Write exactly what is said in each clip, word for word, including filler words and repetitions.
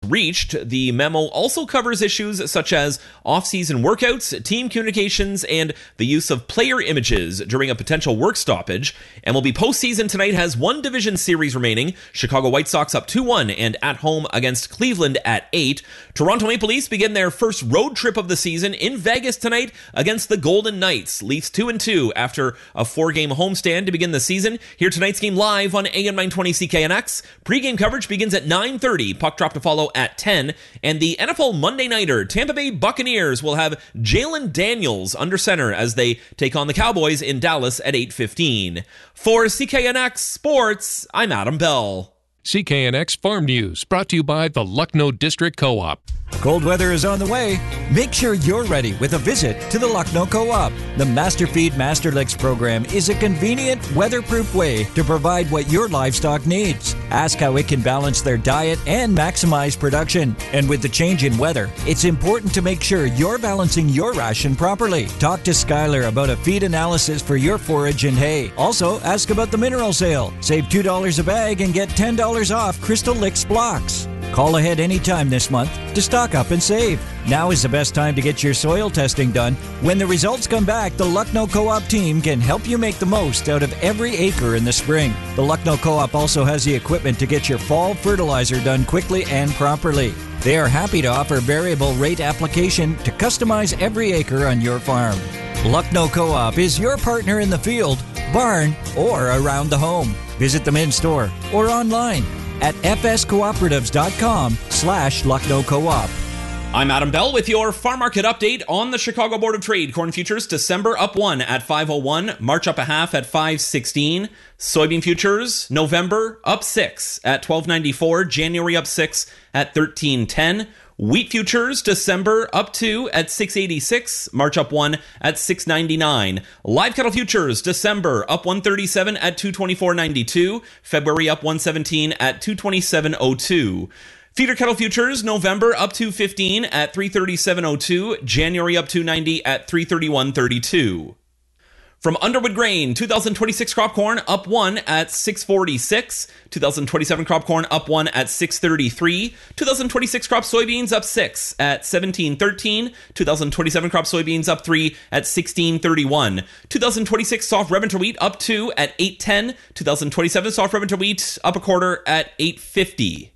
reached. The memo also covers issues such as off-season workouts, team communications, and the use of player images during a potential work stoppage. M L B postseason tonight has one division series remaining. Chicago White Sox up two one and at home against Cleveland at eight. Toronto Maple Leafs begin their first road trip of the season in Vegas tonight against the Golden Knights. Leafs two and two after a four-game homestand to begin the season. Hear tonight's game live on A M nine twenty C K N X. Pre-game coverage begins at nine thirty. Puck drop to follow at ten. And the N F L Monday Nighter, Tampa Bay Buccaneers will have Jalen Daniels under center as they take on the Cowboys in Dallas at eight fifteen. For C K N X Sports, I'm Adam Bell. C K N X Farm News, brought to you by the Lucknow District Co-op. Cold weather is on the way. Make sure you're ready with a visit to the Lucknow Co-op. The Master Feed Master Licks program is a convenient, weatherproof way to provide what your livestock needs. Ask how it can balance their diet and maximize production. And with the change in weather, it's important to make sure you're balancing your ration properly. Talk to Skylar about a feed analysis for your forage and hay. Also, ask about the mineral sale. Save two dollars a bag and get ten dollars off Crystal Licks blocks. Call ahead anytime this month to stock up and save. Now is the best time to get your soil testing done. When the results come back, the Lucknow Co-op team can help you make the most out of every acre in the spring. The Lucknow Co-op also has the equipment to get your fall fertilizer done quickly and properly. They are happy to offer variable rate application to customize every acre on your farm. Lucknow Co-op is your partner in the field, barn, or around the home. Visit them in store or online at fscooperatives.com slash Lucknow Co-op. I'm Adam Bell with your farm market update on the Chicago Board of Trade. Corn futures, December up one at five oh one, March up a half at five sixteen. Soybean futures, November up six at twelve ninety-four, January up six at thirteen ten. Wheat futures, December up two at six eighty-six, March up one at six ninety-nine. Live cattle futures, December up one thirty-seven at two twenty-four ninety-two, February up one seventeen at two twenty-seven oh two. Feeder cattle futures, November up two fifteen at three thirty-seven oh two, January up two ninety at three thirty-one thirty-two. From Underwood Grain, two thousand twenty-six crop corn up one at six forty-six, two thousand twenty-seven crop corn up one at six thirty-three, two thousand twenty-six crop soybeans up six at seventeen thirteen, two thousand twenty-seven crop soybeans up three at sixteen thirty-one, two thousand twenty-six soft red winter wheat up two at eight ten, two thousand twenty-seven soft red winter wheat up a quarter at eight fifty.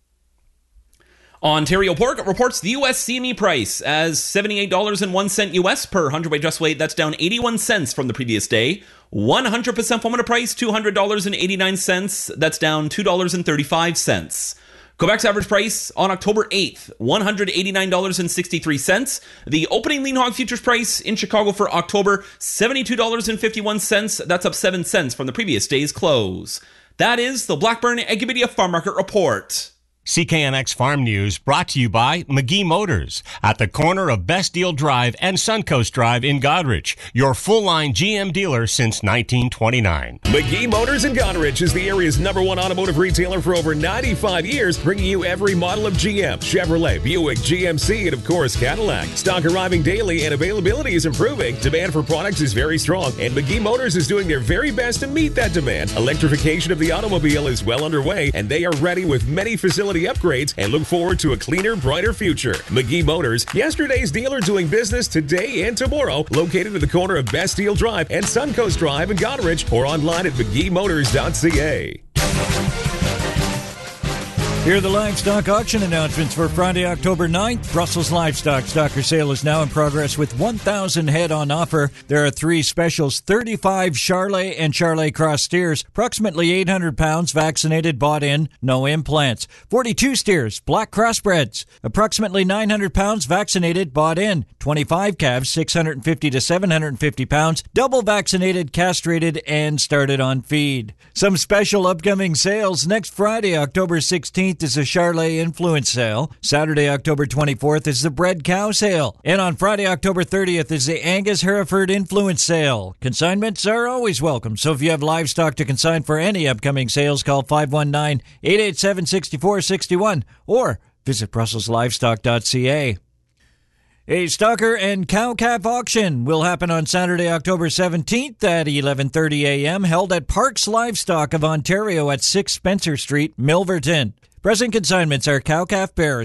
Ontario Pork reports the U S C M E price as seventy-eight dollars and one cent U S per hundredweight just weight. That's down eighty-one cents from the previous day. one hundred percent formula price, two hundred dollars and eighty-nine cents. That's down two dollars and thirty-five cents. Quebec's average price on October eighth, one hundred eighty-nine dollars and sixty-three cents. The opening lean hog futures price in Chicago for October, seventy-two dollars and fifty-one cents. That's up seven cents from the previous day's close. That is the Blackburn Agribedia Farm Market Report. C K N X Farm News brought to you by McGee Motors at the corner of Best Deal Drive and Suncoast Drive in Goderich, your full-line G M dealer since nineteen twenty-nine. McGee Motors in Goderich is the area's number one automotive retailer for over ninety-five years, bringing you every model of G M, Chevrolet, Buick, G M C, and of course Cadillac. Stock arriving daily and availability is improving. Demand for products is very strong, and McGee Motors is doing their very best to meet that demand. Electrification of the automobile is well underway, and they are ready with many facilities upgrades and look forward to a cleaner, brighter future. McGee Motors, yesterday's dealer doing business today and tomorrow, located at the corner of Best Deal Drive and Suncoast Drive in Goderich, or online at mcgee motors dot c a. Here are the livestock auction announcements for Friday, October ninth. Brussels Livestock Stocker Sale is now in progress with one thousand head on offer. There are three specials, thirty-five Charolais and Charolais Cross steers, approximately eight hundred pounds, vaccinated, bought in, no implants. forty-two steers, black crossbreds, approximately nine hundred pounds, vaccinated, bought in. twenty-five calves, six hundred fifty to seven hundred fifty pounds, double vaccinated, castrated, and started on feed. Some special upcoming sales. Next Friday, October sixteenth, is a Charolais Influence Sale. Saturday, October twenty-fourth, is the Bred Cow Sale. And on Friday, October thirtieth, is the Angus Hereford Influence Sale. Consignments are always welcome, so if you have livestock to consign for any upcoming sales, call five one nine, eight eight seven, six four six one or visit brussels livestock dot c a. A stocker and cow-calf auction will happen on Saturday, October seventeenth at eleven thirty a.m., held at Parks Livestock of Ontario at six Spencer Street, Milverton. Present consignments are cow-calf pairs